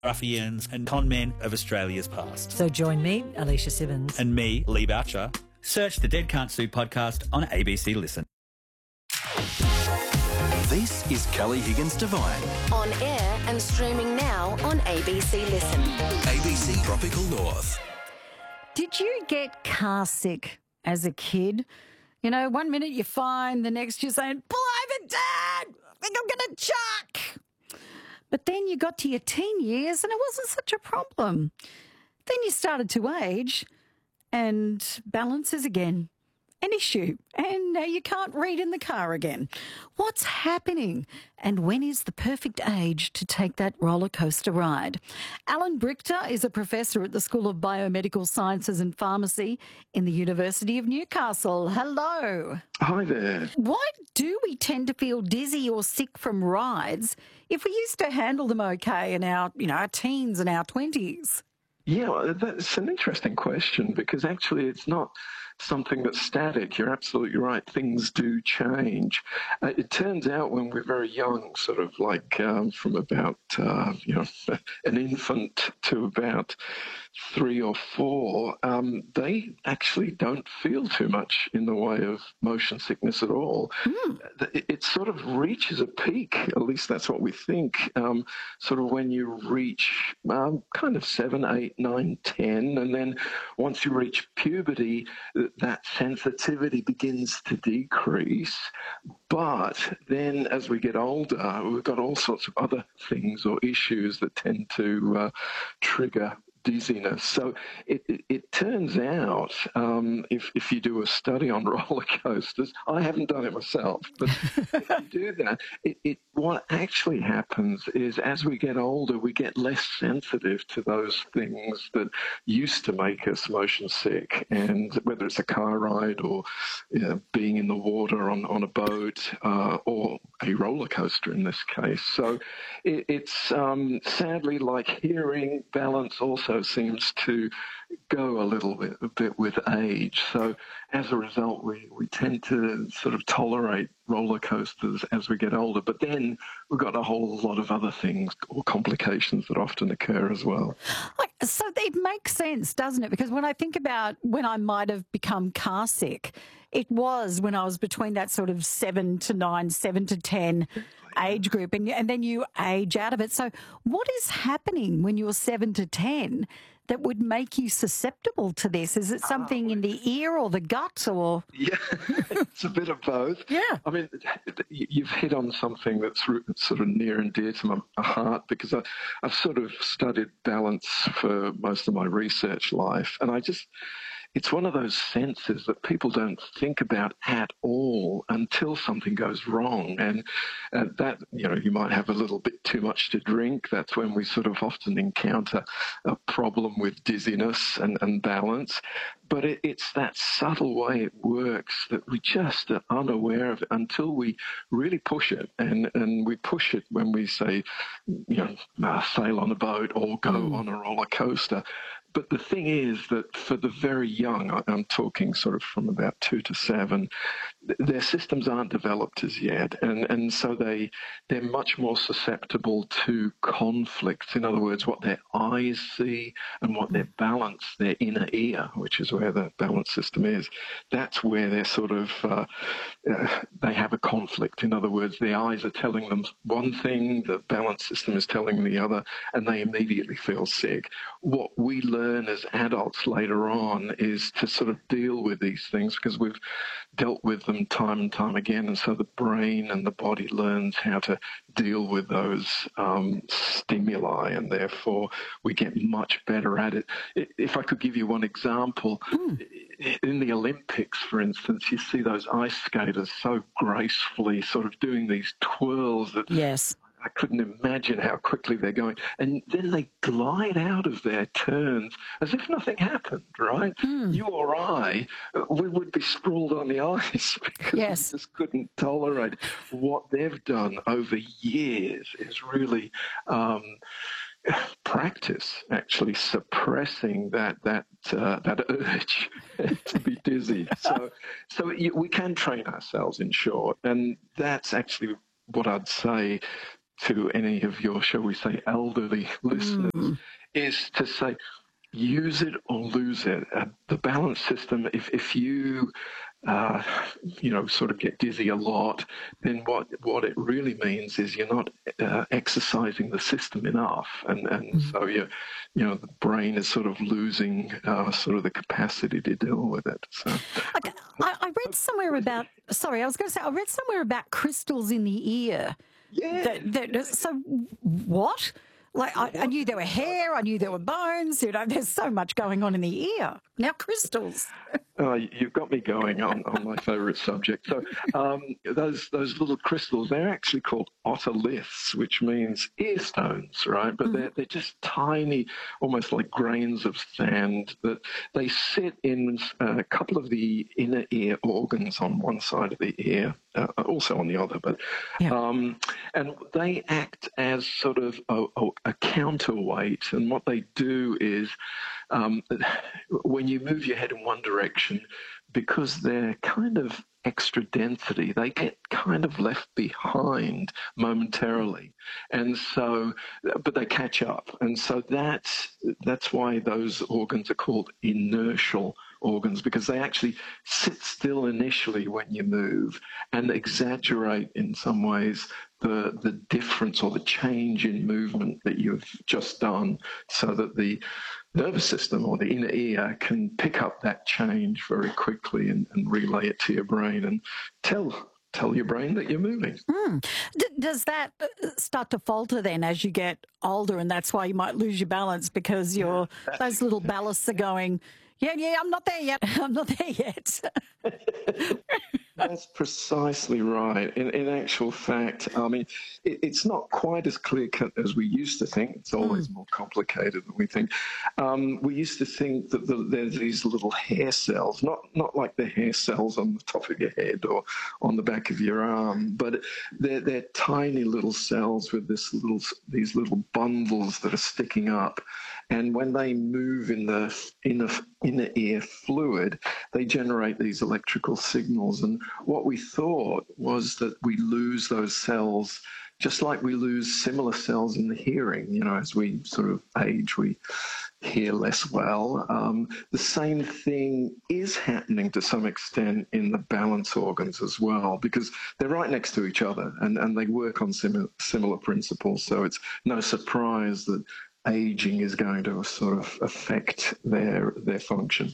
ruffians and con men of Australia's past. So join me, Alicia Simmons. And me, Lee Boucher. Search the Dead Can't Sue podcast on ABC Listen. This is Kelly Higgins Divine. On air and streaming now on ABC Listen. ABC Tropical North. Did you get car sick as a kid? You know, 1 minute you're fine, the next you're saying, pull over, Dad! I think I'm going to chuck! But then you got to your teen years and it wasn't such a problem. Then you started to age and balance is again an issue. And now you can't read in the car again. What's happening? And when is the perfect age to take that roller coaster ride? Alan Brichter is a professor at the School of Biomedical Sciences and Pharmacy in the University of Newcastle. Hello. Hi there. Why do we tend to feel dizzy or sick from rides if we used to handle them okay in our teens and our 20s? Yeah, well, that's an interesting question because actually it's not something that's static. You're absolutely right. Things do change. It turns out when we're very young, sort of like from about, an infant to about 3 or 4, they actually don't feel too much in the way of motion sickness at all. It sort of reaches a peak, at least that's what we think, sort of when you reach kind of 7, 8, 9, 10, and then once you reach puberty, that sensitivity begins to decrease. But then as we get older, we've got all sorts of other things or issues that tend to trigger dizziness. So it turns out, if you do a study on roller coasters, I haven't done it myself, but if you do that, what actually happens is as we get older, we get less sensitive to those things that used to make us motion sick, and whether it's a car ride or being in the water on a boat or a roller coaster in this case. So it's sadly like hearing, balance also seems to go a bit with age. So as a result, we tend to sort of tolerate roller coasters as we get older. But then we've got a whole lot of other things or complications that often occur as well. So it makes sense, doesn't it? Because when I think about when I might have become car sick, it was when I was between that sort of 7 to 9, 7 to 10 age group, and then you age out of it. So what is happening when you're 7 to 10 that would make you susceptible to this? Is it something in the ear or the gut or? Yeah, it's a bit of both. Yeah. I mean, you've hit on something that's sort of near and dear to my heart because I've sort of studied balance for most of my research life, and it's one of those senses that people don't think about at all until something goes wrong. And that, you might have a little bit too much to drink. That's when we sort of often encounter a problem with dizziness and balance. But it's that subtle way it works that we just are unaware of it until we really push it. And we push it when we say, sail on a boat or go on a roller coaster. But the thing is that for the very young, I'm talking sort of from about 2 to 7, their systems aren't developed as yet. And so they're much more susceptible to conflicts. In other words, what their eyes see and what their balance, their inner ear, which is where the balance system is, that's where they're sort of, they have a conflict. In other words, the eyes are telling them one thing, the balance system is telling them the other, and they immediately feel sick. What we learn as adults later on is to sort of deal with these things because we've dealt with them time and time again, and so the brain and the body learns how to deal with those stimuli, and therefore we get much better at it. If I could give you one example, in the Olympics, for instance, you see those ice skaters so gracefully sort of doing these twirls that yes. I couldn't imagine how quickly they're going. And then they glide out of their turns as if nothing happened, right? You or I, we would be sprawled on the ice because we just couldn't tolerate what they've done over years is really practice, actually suppressing that urge to be dizzy. So we can train ourselves, in short. And that's actually what I'd say to any of your, shall we say, elderly listeners is to say, use it or lose it. The balance system, if you, sort of get dizzy a lot, then what it really means is you're not exercising the system enough. And so the brain is sort of losing sort of the capacity to deal with it. So. Okay. I read somewhere about, I read somewhere about crystals in the ear. Yeah. So what? Like, I knew there were hair, I knew there were bones, there's so much going on in the ear. Now crystals. You've got me going on my favourite subject. So those little crystals, they're actually called otoliths, which means ear stones, right? But they're just tiny, almost like grains of sand that they sit in a couple of the inner ear organs on one side of the ear, also on the other. But and they act as sort of a counterweight. And what they do is when you move your head in one direction, because they're kind of extra density, they get kind of left behind momentarily. And so, but they catch up. And so that's why those organs are called inertial organs, because they actually sit still initially when you move and exaggerate in some ways the difference or the change in movement that you've just done, so that the nervous system or the inner ear can pick up that change very quickly and relay it to your brain and tell your brain that you're moving. Does that start to falter then as you get older, and that's why you might lose your balance because those little ballasts are going, yeah, I'm not there yet. I'm not there yet. That's precisely right. In actual fact, I mean, it's not quite as clear-cut as we used to think. It's always more complicated than we think. We used to think that there's these little hair cells, not like the hair cells on the top of your head or on the back of your arm, but they're tiny little cells with these little bundles that are sticking up. And when they move in the inner ear fluid, they generate these electrical signals. And what we thought was that we lose those cells, just like we lose similar cells in the hearing. As we sort of age, we hear less well. The same thing is happening to some extent in the balance organs as well, because they're right next to each other and they work on similar principles. So it's no surprise that aging is going to sort of affect their function.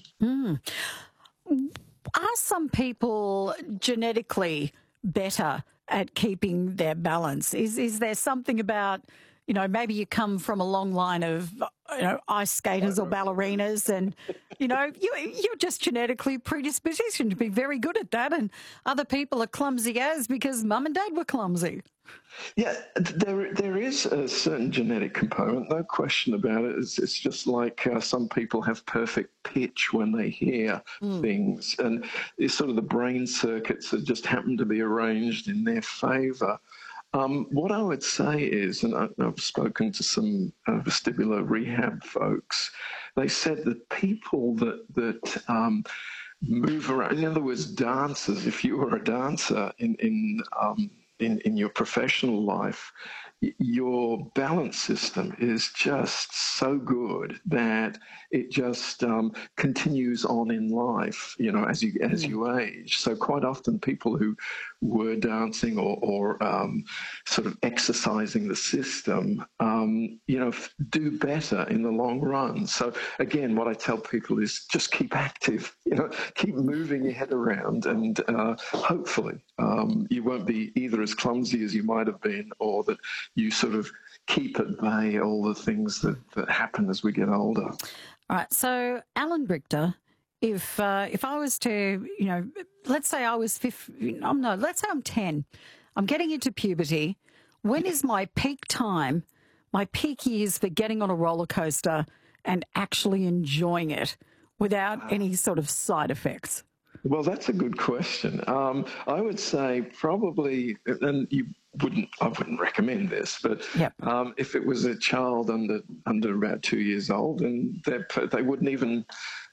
Are some people genetically better at keeping their balance? Is there something about, maybe you come from a long line of ice skaters or ballerinas and, you're just genetically predispositioned to be very good at that, and other people are clumsy because mum and dad were clumsy? Yeah, there is a certain genetic component, no question about it. It's just like some people have perfect pitch when they hear things, and it's sort of the brain circuits that just happen to be arranged in their favour. What I would say is, and I've spoken to some vestibular rehab folks, they said that people that move around, in other words, dancers, if you were a dancer in your professional life, your balance system is just so good that it just continues on in life, as you age. So quite often people who were dancing or sort of exercising the system, do better in the long run. So again, what I tell people is just keep active, keep moving your head around, and hopefully you won't be either as clumsy as you might have been, or that you sort of keep at bay all the things that happen as we get older. All right. So, Alan Brichter, if I was to, let's say I was let's say I'm 10, I'm getting into puberty. When is my peak time, my peak years for getting on a roller coaster and actually enjoying it without any sort of side effects? Well, that's a good question. I would say probably, and I wouldn't recommend this, but if it was a child under about 2 years old, and they wouldn't even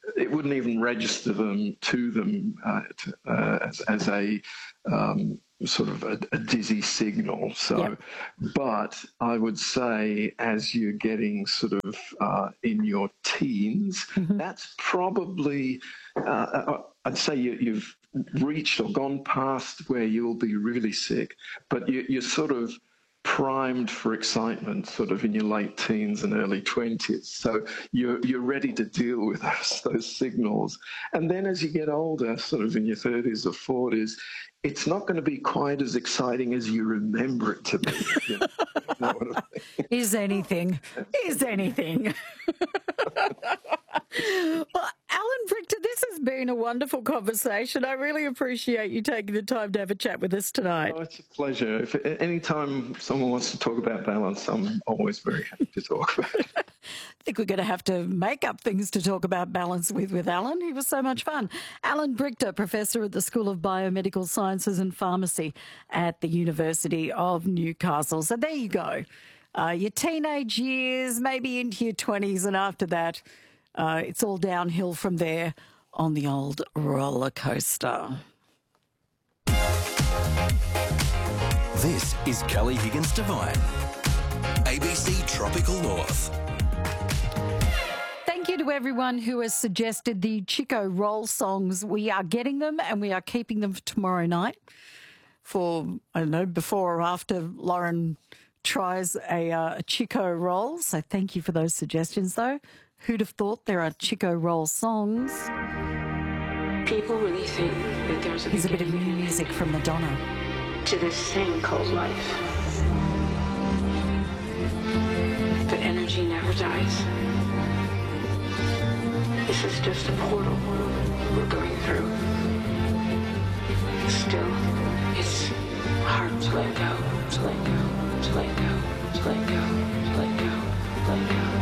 it wouldn't even register to them as a sort of a dizzy signal. So, but I would say as you're getting sort of in your teens, that's probably, I'd say you've reached or gone past where you'll be really sick, but you're sort of primed for excitement sort of in your late teens and early 20s. So you're ready to deal with those signals. And then as you get older, sort of in your 30s or 40s, it's not going to be quite as exciting as you remember it to be. You know what I mean? Is anything. Well, Alan Brichter, this has been a wonderful conversation. I really appreciate you taking the time to have a chat with us tonight. Oh, it's a pleasure. If any time someone wants to talk about balance, I'm always very happy to talk about it. I think we're going to have to make up things to talk about balance with Alan. He was so much fun. Alan Brichter, Professor at the School of Biomedical Sciences and Pharmacy at the University of Newcastle. So there you go. Your teenage years, maybe into your 20s, and after that, it's all downhill from there on the old roller coaster. This is Kelly Higgins Devine, ABC Tropical North. Thank you to everyone who has suggested the Chico Roll songs. We are getting them and we are keeping them for tomorrow night for, I don't know, before or after Lauren tries a Chico Roll. So thank you for those suggestions, though. Who'd have thought there are Chico Roll songs? People really think that there's Here's a bit of new music from Madonna. to this thing called life. But energy never dies. This is just a portal we're going through. Still, it's hard to let go, to let go, to let go, to let go, to let go, to let go.